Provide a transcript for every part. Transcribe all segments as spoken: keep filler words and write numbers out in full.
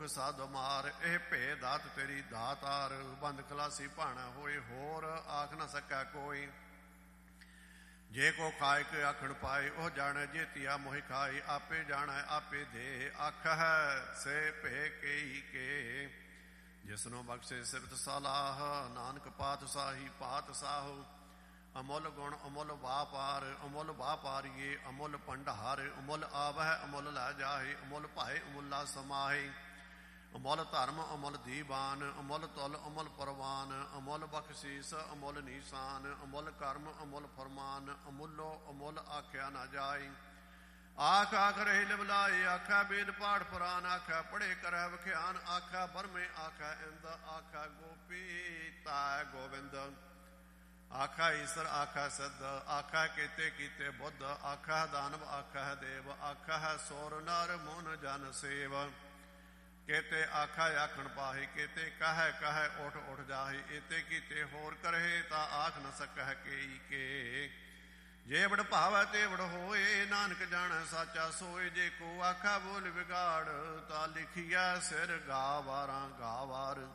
ਸਾਧ ਮਾਰ। ਇਹ ਭੇ ਦਾਤ ਤੇਰੀ ਦਾਤਾਰ, ਬੰਦ ਖਲਾਸੀ ਭਾਣਾ ਹੋਏ, ਹੋਰ ਆਖ ਨਾ ਸਕੈ ਕੋਈ। ਜੇ ਕੋ ਖਾਇ ਕੇ ਆਖਣ ਪਾਏ, ਉਹ ਜਾਣੈ ਜੇ ਤੀਆ ਮੋਹਿ ਖਾਈ। ਆਪੇ ਜਾਣੈ ਆਪੇ ਦੇ, ਆਖੈ ਸੇ ਭੇ ਕੇਈ ਕੇ। ਜਿਸਨੂੰ ਬਖਸ਼ੇ ਸਿਫਤ ਸਲਾਹ, ਨਾਨਕ ਪਾਤਸ਼ਾਹੀ ਪਾਤਸ਼ਾਹੋ। ਅਮੁੱਲ ਗੁਣ ਅਮੁੱਲ ਵਾਪਾਰ, ਅਮੁੱਲ ਵਾਪਾਰੀਏ ਅਮੁੱਲ ਭੰਡਾਰ। ਅਮੁੱਲ ਆਵਹਿ ਅਮੁੱਲ ਲੈ ਜਾਹੇ, ਅਮੁੱਲ ਭਾਏ ਅਮੁੱਲਾ ਸਮਾਹੇ। ਅਮੁੱਲ ਧਰਮ ਅਮੁੱਲ ਦੀਵਾਨ, ਅਮੁੱਲ ਤੁਲ ਅਮੁੱਲ ਪਰਵਾਨ। ਅਮੁੱਲ ਬਖਸ਼ੀਸ ਅਮੁੱਲ ਨੀਸਾਨ, ਅਮੁੱਲ ਕਰਮ ਅਮੁੱਲ ਫਰਮਾਨ। ਅਮੁੱਲੋ ਅਮੁੱਲ ਆਖਿਆ ਨਾ ਜਾਏ। ਆਖ ਆਖ ਰਹੇ ਲਿਵਲਾਏ, ਆਖੈ ਵੇਦ ਪਾਠ ਪੁਰਾਨ। ਆਖੈ ਪੜ੍ਹੇ ਕਰੈ ਵਿਖਿਆਨ, ਆਖੈ ਬਰਮੇ ਆਖੈ ਇੰਦ। ਆਖੈ ਗੋਪੀ ਤੈ ਗੋਬਿੰਦ, ਆਖੈ ਈਸਰ ਆਖੈ ਸਿੱਧ। ਆਖੈ ਕੀਤੇ ਕੀਤੇ ਬੁੱਧ, ਆਖੈ ਦਾਨਵ ਆਖੈ ਦੇਵ। ਆਖੈ ਸੋਰ ਨਰ ਮੁਨ ਜਨ ਸੇਵ। ਕੇਤੇ ਆਖੈ ਆਖਣ ਪਾਹੀ, ਕੇਤੇ ਕਹਿ ਕਹਿ ਉਠ ਉਠ ਜਾਹੀ। ਏਤੇ ਕੀਤੇ ਹੋਰ ਕਰਹਿ, ਤਾਂ ਆਖ ਨ ਸਕਹਿ ਕੇਈ ਕੇ। ਜੇ ਵਡ ਭਾਵੈ ਤੇ ਵਡ ਹੋਏ, ਨਾਨਕ ਜਾਣੈ ਸਾਚਾ ਸੋਏ। ਜੇ ਕੋ ਆਖੈ ਬੋਲ ਵਿਗਾੜ, ਤਾਂ ਲਿਖੀਐ ਸਿਰ ਗਾਵਾਰਾਂ ਗਾਵਾਰ।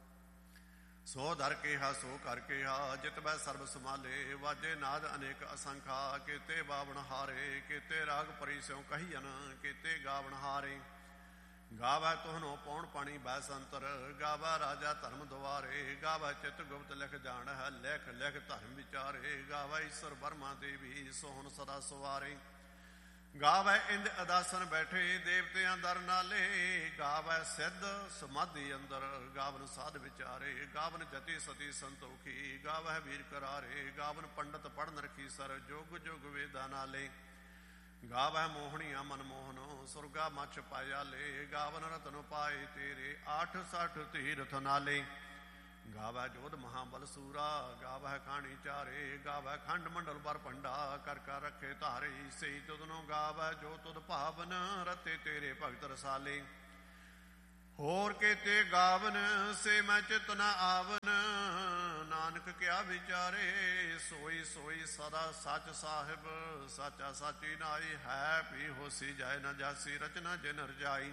ਸੋ ਧਰ ਕੇਹਾ ਸੋ ਕਰ ਕੇਹਾ, ਜਿਤ ਬੈ ਸਰਬ ਸਮਾਲੇ। ਵਾਜੇ ਨਾਦ ਅਨੇਕ ਅਸੰਖਾ, ਕੇਤੇ ਬਾਵਣ ਹਾਰੇ। ਕੇਤੇ ਰਾਗ ਪਰੀ ਸਿਉ ਕਹੀਅਨ, ਕੇਤੇ ਗਾਵਣ ਹਾਰੇ। ਗਾਵੈ ਤੁਹਨੋ ਪੌਣ ਪਾਣੀ ਬੈ ਸੰਤਰ, ਗਾਵੈ ਰਾਜਾ ਧਰਮ ਦੁਆਰੇ। ਗਾਵੈ ਚਿਤ ਗੁਪਤ ਲਿਖ ਜਾਣ ਹੈ, ਲਿਖ ਲਿਖ ਧਰਮ ਵਿਚਾਰੇ। ਗਾਵੈ ਈਸਰ ਬਰਮਾ ਦੇਵੀ, ਸੋਹਣ ਸਦਾ ਸਵਾਰੇ। ਗਾਵੈ ਇੰਦ ਅਦਾਸਨ ਬੈਠੇ, ਦੇਵਤਿਆਂ ਦਰ ਨਾਲੇ। ਗਾਵੈ ਸਿੱਧ ਸਮਾਧੀ ਅੰਦਰ, ਗਾਵਨ ਸਾਧ ਵਿਚਾਰੇ। ਗਾਵਨ ਜਤੀ ਸਤੀ ਸੰਤੋਖੀ, ਗਾਵੈ ਵੀਰ ਕਰਾਰੇ। ਗਾਵਨ ਪੰਡਤ ਪੜ੍ਹਨ ਰਖੀ ਸਰ, ਜੁਗ ਜੁਗ ਵੇਦਾਂ ਨਾਲੇ। ਗਾਵੈ ਮੋਹਣੀਆਂ ਮਨਮੋਹਨੋ, ਸੁਰਗਾ ਮਛ ਪਾਇਆ ਲੈ। ਗਾਵਨ ਰਤਨ ਪਾਏ ਤੇਰੇ, ਆਠ ਸੱਠ ਤੀਰਥ ਨਾਲੇ। ਗਾਵੈ ਜੋਧ ਮਹਾਬਲ ਸੂਰਾ, ਗਾਵੈ ਖਾਣੀ ਚਾਰੇ। ਗਾਵੈ ਖੰਡ ਮੰਡਲ ਬਰ ਭੰਡਾ, ਕਰ ਕਰ ਰੱਖੇ ਧਾਰੇ। ਸਹੀ ਤੁਧਨੋ ਗਾਵੈ ਜੋ ਤੁਧ ਭਾਵਨ, ਰਤੇ ਤੇਰੇ ਭਗਤ ਰਸਾਲੇ। ਹੋਰ ਕੇਤੇ ਗਾਵਨ, ਸੇ ਮੈਂ ਚਿਤ ਨ ਆਵਨ। ਨਾਨਕ ਕਿਆ ਵਿਚਾਰੇ, ਸੋਈ ਸੋਈ ਸਦਾ ਸੱਚ ਸਾਹਿਬ। ਸਾਚਾ ਸਾਚੀ ਨਾਈ, ਹੈ ਵੀ ਹੋਸੀ ਜਾਏ ਨ ਜਾਸੀ। ਰਚਨਾ ਜਿਨ ਰਜਾਈ,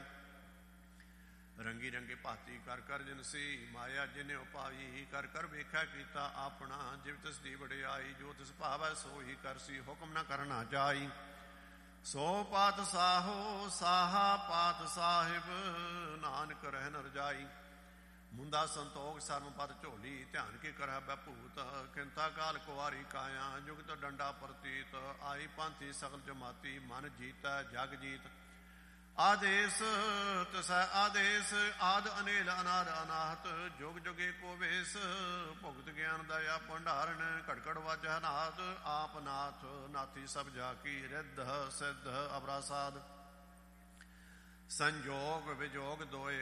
ਰੰਗੀ ਰੰਗੇ ਭਾਤੀ ਕਰ ਕਰ ਜਿਨਸੀ। ਮਾਇਆ ਜਿਨੇ ਉਪਾਈ, ਕਰ ਕਰ ਵੇਖਿਆ ਕੀਤਾ ਆਪਣਾ। ਜਿਵ ਤਿਸ ਦੀ ਵਡਿਆਈ, ਜੋ ਤਿਸ ਭਾਵੈ ਸੋਈ ਕਰਸੀ। ਹੁਕਮ ਨ ਕਰਨਾ ਜਾਈ, ਸੋ ਪਾਤਸ਼ਾਹੋ ਸਾਹਾ ਪਾਤ ਸਾਹਿਬ। ਨਾਨਕ ਰਹਿ ਨ ਰਜਾਈ, ਮੁੰਦਾ ਸੰਤੋਖ ਸਰਮ ਪਦ ਝੋਲੀ। ਧਿਆਨ ਕੀ ਕਰੈ ਬੈਭੂਤ, ਖਿੰਤਾ ਕਾਲ ਕੁਵਾਰੀ ਕਾਇਆ। ਜੁਗਤ ਡੰਡਾ ਪ੍ਰਤੀਤ, ਆਈ ਪੰਥੀ ਸਗਲ ਜਮਾਤੀ। ਮਨ ਜੀਤੈ ਜਗ ਜੀਤ, ਆਦੇਸ ਤਸੈ ਆਦੇਸ। ਆਦ ਅਨੇਲ ਅਨਾਦ ਅਨਾਹਤ, ਜੁਗ ਜੁਗੇ ਕੋ ਵੇਸ। ਭੁਗਤ ਗਿਆਨ ਦਇਆ ਭੰਡਾਰਨ, ਘੜਕੜ ਵਾਜੈ ਨਾਥ। ਆਪ ਨਾਥ ਨਾਥੀ ਸਭ ਜਾ ਕੀ, ਰਿੱਧ ਸਿੱਧ ਅਪਰਾਸਾਦ। ਸੰਜੋਗ ਵਿਜੋਗ ਦੋਏ